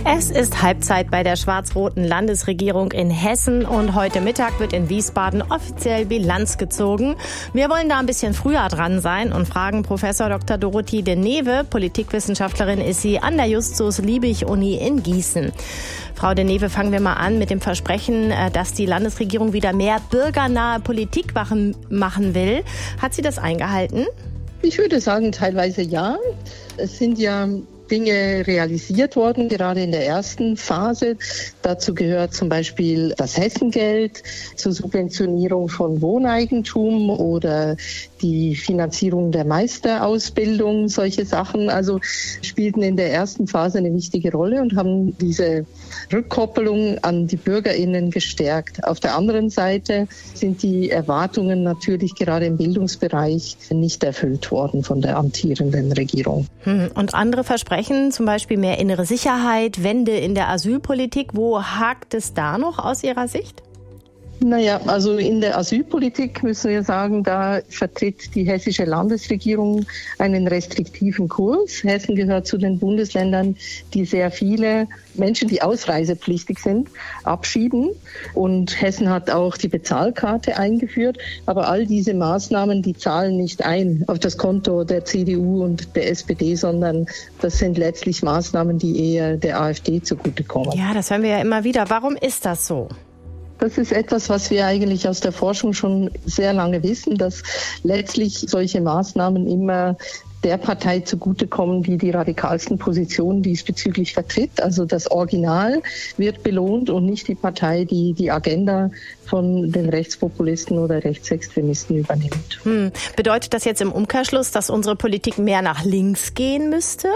Es ist Halbzeit bei der schwarz-roten Landesregierung in Hessen und heute Mittag wird in Wiesbaden offiziell Bilanz gezogen. Wir wollen da ein bisschen früher dran sein und fragen Professor Dr. Dorothee de Neve, Politikwissenschaftlerin ist sie an der Justus-Liebig-Uni in Gießen. Frau de Neve, fangen wir mal an mit dem Versprechen, dass die Landesregierung wieder mehr bürgernahe Politik machen will. Hat sie das eingehalten? Ich würde sagen, teilweise ja. Es sind ja Dinge realisiert worden, gerade in der ersten Phase. Dazu gehört zum Beispiel das Hessengeld zur Subventionierung von Wohneigentum oder die Finanzierung der Meisterausbildung. Solche Sachen also spielten in der ersten Phase eine wichtige Rolle und haben diese Rückkoppelung an die BürgerInnen gestärkt. Auf der anderen Seite sind die Erwartungen natürlich gerade im Bildungsbereich nicht erfüllt worden von der amtierenden Regierung. Und andere Versprechen, zum Beispiel mehr innere Sicherheit, Wende in der Asylpolitik, wo hakt es da noch aus Ihrer Sicht? Naja, also in der Asylpolitik müssen wir sagen, da vertritt die hessische Landesregierung einen restriktiven Kurs. Hessen gehört zu den Bundesländern, die sehr viele Menschen, die ausreisepflichtig sind, abschieben. Und Hessen hat auch die Bezahlkarte eingeführt. Aber all diese Maßnahmen, die zahlen nicht ein auf das Konto der CDU und der SPD, sondern das sind letztlich Maßnahmen, die eher der AfD zugutekommen. Ja, das hören wir ja immer wieder. Warum ist das so? Das ist etwas, was wir eigentlich aus der Forschung schon sehr lange wissen, dass letztlich solche Maßnahmen immer der Partei zugutekommen, die die radikalsten Positionen diesbezüglich vertritt. Also das Original wird belohnt und nicht die Partei, die die Agenda von den Rechtspopulisten oder Rechtsextremisten übernimmt. Bedeutet das jetzt im Umkehrschluss, dass unsere Politik mehr nach links gehen müsste?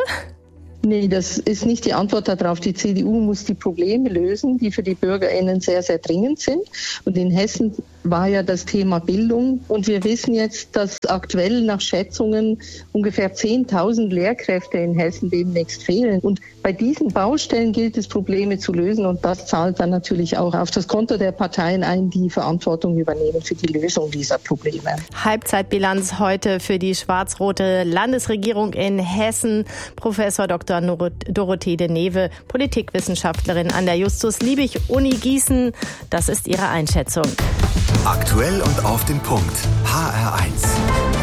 Nee, das ist nicht die Antwort darauf. Die CDU muss die Probleme lösen, die für die BürgerInnen sehr, sehr dringend sind. Und in Hessen war ja das Thema Bildung. Und wir wissen jetzt, dass aktuell nach Schätzungen ungefähr 10.000 Lehrkräfte in Hessen demnächst fehlen. Und bei diesen Baustellen gilt es, Probleme zu lösen. Und das zahlt dann natürlich auch auf das Konto der Parteien ein, die Verantwortung übernehmen für die Lösung dieser Probleme. Halbzeitbilanz heute für die schwarz-rote Landesregierung in Hessen. Professor Dr. Dorothee de Neve, Politikwissenschaftlerin an der Justus-Liebig-Uni Gießen. Das ist ihre Einschätzung. Aktuell und auf den Punkt. HR1.